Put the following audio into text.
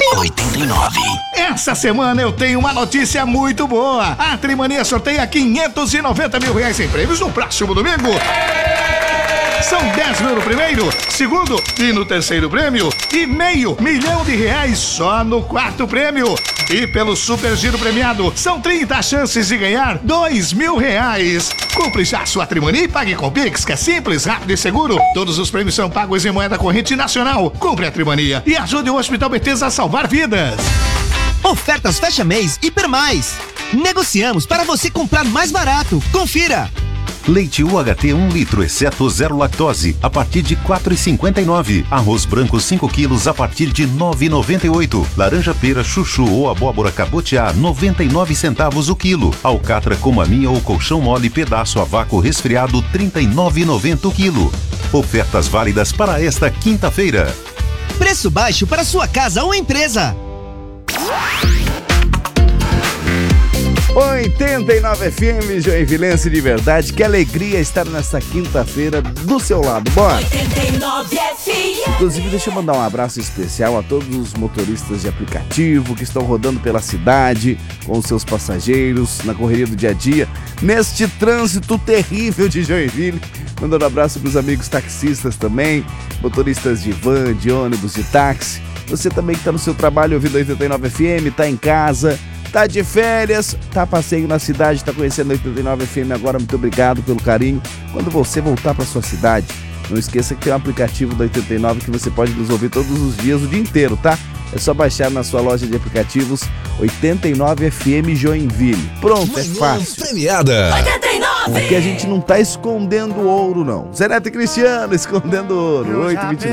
89. Essa semana eu tenho uma notícia muito boa. A Trimania sorteia 590 mil reais em prêmios no próximo domingo. São 10 mil no primeiro, segundo e no terceiro prêmio e R$500 mil só no quarto prêmio. E pelo Super Giro Premiado, são 30 chances de ganhar R$2.000. Compre já sua Trimania e pague com Pix, que é simples, rápido e seguro. Todos os prêmios são pagos em moeda corrente nacional. Compre a Trimania e ajude o Hospital Bethesda a salvar vidas. Ofertas fecha mês Hipermais. Negociamos para você comprar mais barato. Confira. Leite UHT 1 litro, exceto zero lactose, a partir de R$ 4,59. Arroz branco 5 quilos a partir de R$ 9,98. Laranja pera, chuchu ou abóbora cabotiá, 99 centavos o quilo. Alcatra com maminha ou colchão mole, pedaço a vácuo resfriado, R$ 39,90 o quilo. Ofertas válidas para esta quinta-feira. Preço baixo para sua casa ou empresa. 89 FM, Joinvilense de verdade. Que alegria estar nesta quinta-feira do seu lado. Bora! 89 FM. Inclusive, deixa eu mandar um abraço especial a todos os motoristas de aplicativo que estão rodando pela cidade com os seus passageiros na correria do dia a dia, neste trânsito terrível de Joinville. Mandando um abraço para os amigos taxistas também, motoristas de van, de ônibus, de táxi. Você também que está no seu trabalho ouvindo 89 FM, está em casa, tá de férias, tá passeio na cidade, tá conhecendo a 89 FM agora, muito obrigado pelo carinho. Quando você voltar para sua cidade, não esqueça que tem um aplicativo da 89 que você pode nos ouvir todos os dias, o dia inteiro, tá? É só baixar na sua loja de aplicativos 89 FM Joinville. Pronto, é fácil. Premiada. 89. Porque a gente não tá escondendo ouro, não. Zé Neto e Cristiano escondendo ouro. 8h29.